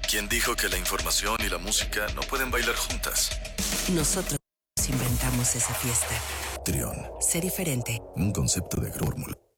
¿Quién dijo que la información y la música no pueden bailar juntas? Nosotros inventamos esa fiesta. Trión. Sé diferente. Un concepto de fórmula.